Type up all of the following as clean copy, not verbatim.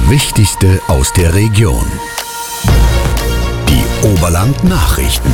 Wichtigste aus der Region. Die Oberland-Nachrichten.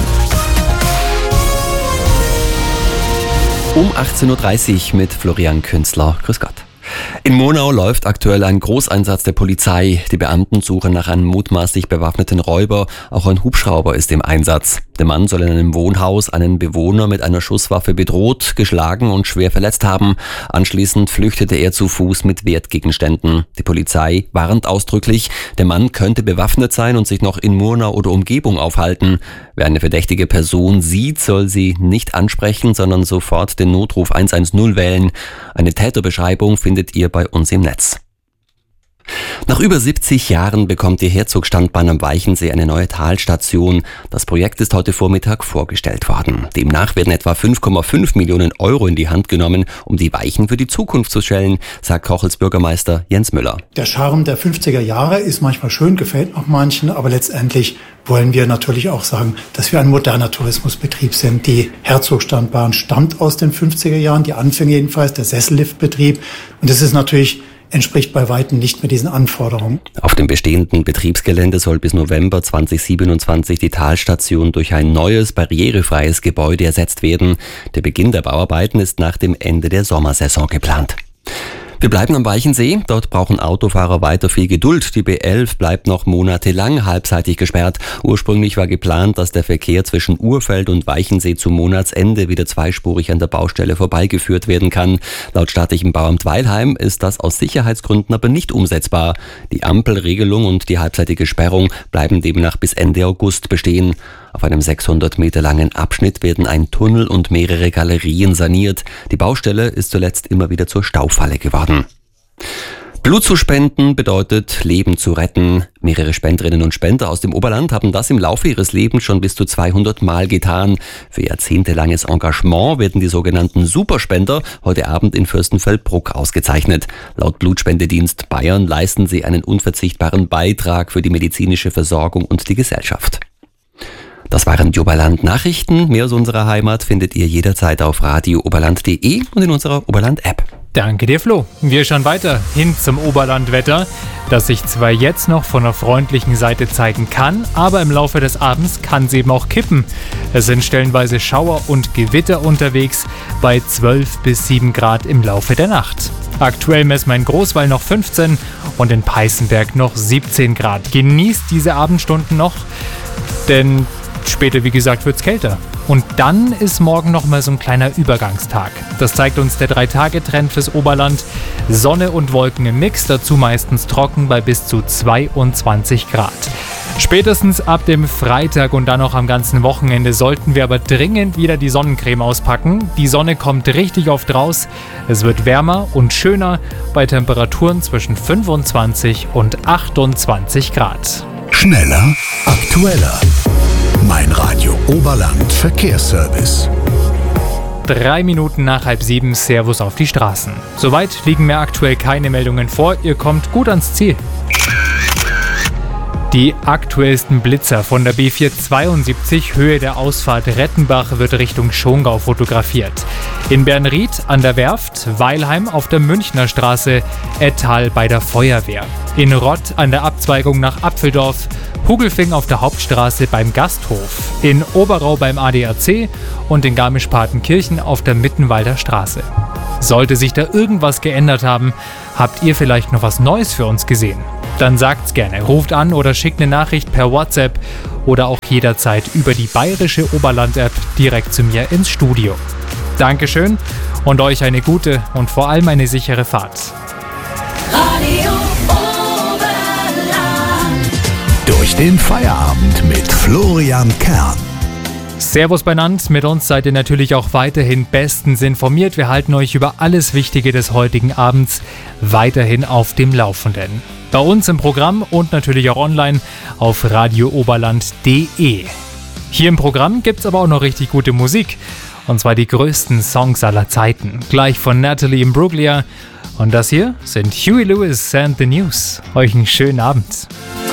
Um 18.30 Uhr mit Florian Künzler. Grüß Gott. In Murnau läuft aktuell ein Großeinsatz der Polizei. Die Beamten suchen nach einem mutmaßlich bewaffneten Räuber. Auch ein Hubschrauber ist im Einsatz. Der Mann soll in einem Wohnhaus einen Bewohner mit einer Schusswaffe bedroht, geschlagen und schwer verletzt haben. Anschließend flüchtete er zu Fuß mit Wertgegenständen. Die Polizei warnt ausdrücklich, der Mann könnte bewaffnet sein und sich noch in Murnau oder Umgebung aufhalten. Wer eine verdächtige Person sieht, soll sie nicht ansprechen, sondern sofort den Notruf 110 wählen. Eine Täterbeschreibung findet ihr bei uns im Netz. Nach über 70 Jahren bekommt die Herzogstandbahn am Weichensee eine neue Talstation. Das Projekt ist heute Vormittag vorgestellt worden. Demnach werden etwa 5,5 Millionen Euro in die Hand genommen, um die Weichen für die Zukunft zu stellen, sagt Kochels Bürgermeister Jens Müller. Der Charme der 50er Jahre ist manchmal schön, gefällt noch manchen, aber letztendlich wollen wir natürlich auch sagen, dass wir ein moderner Tourismusbetrieb sind. Die Herzogstandbahn stammt aus den 50er Jahren, die Anfänge jedenfalls, der Sesselliftbetrieb. Und das ist natürlich entspricht bei weitem nicht mehr diesen Anforderungen. Auf dem bestehenden Betriebsgelände soll bis November 2027 die Talstation durch ein neues, barrierefreies Gebäude ersetzt werden. Der Beginn der Bauarbeiten ist nach dem Ende der Sommersaison geplant. Wir bleiben am Weichensee. Dort brauchen Autofahrer weiter viel Geduld. Die B11 bleibt noch monatelang halbseitig gesperrt. Ursprünglich war geplant, dass der Verkehr zwischen Urfeld und Weichensee zum Monatsende wieder zweispurig an der Baustelle vorbeigeführt werden kann. Laut staatlichem Bauamt Weilheim ist das aus Sicherheitsgründen aber nicht umsetzbar. Die Ampelregelung und die halbseitige Sperrung bleiben demnach bis Ende August bestehen. Auf einem 600 Meter langen Abschnitt werden ein Tunnel und mehrere Galerien saniert. Die Baustelle ist zuletzt immer wieder zur Staufalle geworden. Blut zu spenden bedeutet, Leben zu retten. Mehrere Spenderinnen und Spender aus dem Oberland haben das im Laufe ihres Lebens schon bis zu 200 Mal getan. Für jahrzehntelanges Engagement werden die sogenannten Superspender heute Abend in Fürstenfeldbruck ausgezeichnet. Laut Blutspendedienst Bayern leisten sie einen unverzichtbaren Beitrag für die medizinische Versorgung und die Gesellschaft. Das waren die Oberland-Nachrichten. Mehr aus unserer Heimat findet ihr jederzeit auf radiooberland.de und in unserer Oberland-App. Danke dir, Flo. Wir schauen weiter hin zum Oberlandwetter, das sich zwar jetzt noch von der freundlichen Seite zeigen kann, aber im Laufe des Abends kann es eben auch kippen. Es sind stellenweise Schauer und Gewitter unterwegs bei 12 bis 7 Grad im Laufe der Nacht. Aktuell messen wir in Großwall noch 15 und in Peißenberg noch 17 Grad. Genießt diese Abendstunden noch, denn später, wie gesagt, wird's kälter. Und dann ist morgen nochmal so ein kleiner Übergangstag. Das zeigt uns der 3-Tage-Trend fürs Oberland. Sonne und Wolken im Mix, dazu meistens trocken bei bis zu 22 Grad. Spätestens ab dem Freitag und dann auch am ganzen Wochenende sollten wir aber dringend wieder die Sonnencreme auspacken. Die Sonne kommt richtig oft raus. Es wird wärmer und schöner bei Temperaturen zwischen 25 und 28 Grad. Schneller, aktueller. Mein Radio Oberland Verkehrsservice. 3 Minuten nach 6:30, Servus auf die Straßen. Soweit liegen mir aktuell keine Meldungen vor. Ihr kommt gut ans Ziel. Die aktuellsten Blitzer von der B472 Höhe der Ausfahrt Rettenbach wird Richtung Schongau fotografiert. In Bernried an der Werft, Weilheim auf der Münchner Straße, Ettal bei der Feuerwehr. In Rott an der Abzweigung nach Apfeldorf, Hugelfing auf der Hauptstraße beim Gasthof, in Oberau beim ADAC und in Garmisch-Partenkirchen auf der Mittenwalder Straße. Sollte sich da irgendwas geändert haben, habt ihr vielleicht noch was Neues für uns gesehen? Dann sagt's gerne, ruft an oder schickt eine Nachricht per WhatsApp oder auch jederzeit über die bayerische Oberland-App direkt zu mir ins Studio. Dankeschön und euch eine gute und vor allem eine sichere Fahrt. Radio Oberland. Durch den Feierabend mit Florian Kern. Servus beieinander, mit uns seid ihr natürlich auch weiterhin bestens informiert. Wir halten euch über alles Wichtige des heutigen Abends weiterhin auf dem Laufenden. Bei uns im Programm und natürlich auch online auf radiooberland.de. Hier im Programm gibt's aber auch noch richtig gute Musik. Und zwar die größten Songs aller Zeiten. Gleich von Natalie Imbruglia. Und das hier sind Huey Lewis and the News. Euch einen schönen Abend.